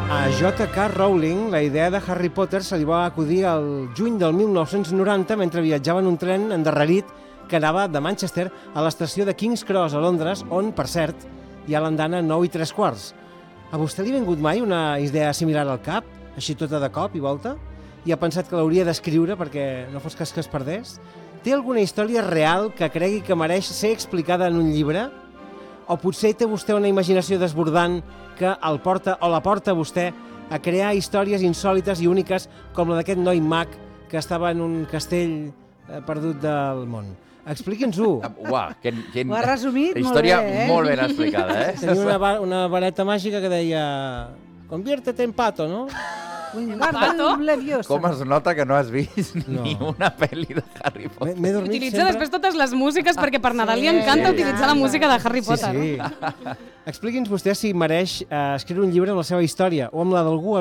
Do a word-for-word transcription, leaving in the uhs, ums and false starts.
A J K Rowling la idea de Harry Potter se li va acudir al juny del mil nou-cents noranta mentre viatjava en un tren endarrerit que anava de Manchester a l'estació de King's Cross a Londres, on, per cert, hi ha l'andana nou i tres quarts. A vostè li ha vingut mai una idea similar al cap, així tota de cop i volta? I ha pensat que l'hauria d'escriure perquè no fos cas que es perdés? Té alguna història real que cregui que mereix ser explicada en un llibre? O potser té vostè una imaginació desbordant que el porta o la porta vostè a crear històries insòlites i úniques com la d'aquest noi mag que estava en un castell eh, perdut del món. Expliqui'ns-ho. Uah, que, que... Ho ha resumit història molt bé, eh? molt ben explicada, eh? Tenia una, va- una vareta màgica que deia conviértete en pato, no? Guarda el leviosa. Com es nota que no has vist No. ni una pel·li de Harry Potter. M'he dormit Utilitza sempre... després totes les músiques perquè per Nadal li encanta Sí. utilitzar la música de Harry Sí, Potter. sí. Expliqui'ns vostè si mereix eh, escriure un llibre amb la seva història o amb la d'algú